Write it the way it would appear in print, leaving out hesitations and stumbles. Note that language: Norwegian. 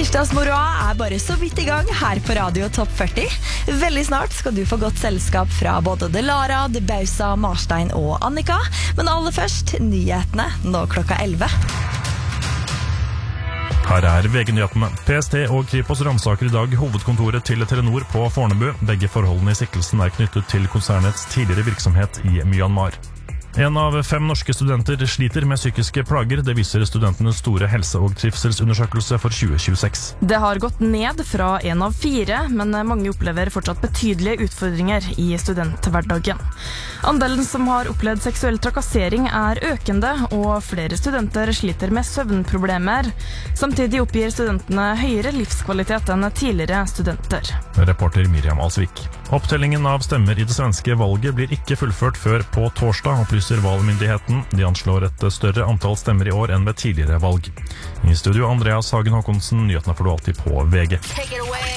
Tirsdagsmoroa bare så vidt I gang her på Radio Topp 40. Veldig snart skal du få godt selskap fra både Delara, Debausa, Marstein og Annika. Men aller først, nyhetene, nå klokka 11. Her VG-nyhetene. PST og Kripos ransaker I dag hovedkontoret til Telenor på Fornebu. Begge forholdene I sikkelsen knyttet til konsernets tidligere virksomhet I Myanmar. En av 5 norske studenter sliter med psykiske plager. Det viser studentenes store helse- og trivselsundersøkelse for 2026. Det har gått ned fra 1 av 4, men mange opplever fortsatt betydelige utfordringer I studenthverdagen. Andelen som har opplevd seksuell trakassering økende, og flere studenter sliter med søvnproblemer. Samtidig oppgir studentene høyere livskvalitet enn tidligere studenter. Reporter Miriam Alsvik. Opptellingen av stemmer I det svenske valget blir ikke fullført før på torsdag, opplyser valgmyndigheten. De anslår et større antall stemmer I år enn ved tidligere valg. I studio Andreas Hagen Håkonsen, nyhetene får du alltid på VG.